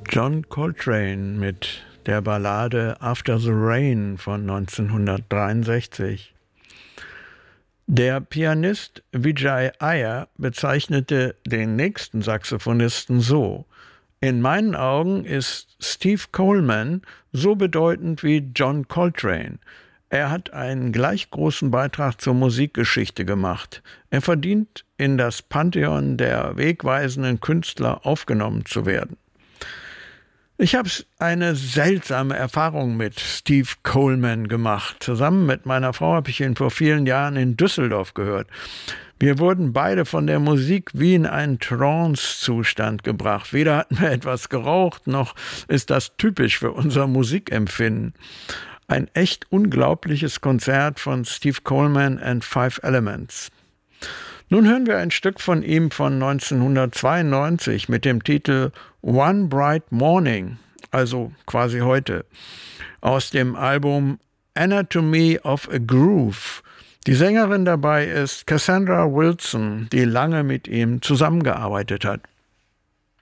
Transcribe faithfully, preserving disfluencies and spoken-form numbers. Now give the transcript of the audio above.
John Coltrane mit der Ballade After the Rain von neunzehnhundertdreiundsechzig. Der Pianist Vijay Iyer bezeichnete den nächsten Saxophonisten so: In meinen Augen ist Steve Coleman so bedeutend wie John Coltrane. Er hat einen gleich großen Beitrag zur Musikgeschichte gemacht. Er verdient, in das Pantheon der wegweisenden Künstler aufgenommen zu werden. Ich habe eine seltsame Erfahrung mit Steve Coleman gemacht. Zusammen mit meiner Frau habe ich ihn vor vielen Jahren in Düsseldorf gehört. Wir wurden beide von der Musik wie in einen Trance-Zustand gebracht. Weder hatten wir etwas geraucht, noch ist das typisch für unser Musikempfinden. Ein echt unglaubliches Konzert von Steve Coleman and Five Elements. Nun hören wir ein Stück von ihm von neunzehnhundertzweiundneunzig mit dem Titel One Bright Morning, also quasi heute, aus dem Album Anatomy of a Groove. Die Sängerin dabei ist Cassandra Wilson, die lange mit ihm zusammengearbeitet hat.